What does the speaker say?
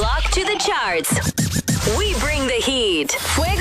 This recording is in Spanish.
block to the charts. We bring the heat. Fuego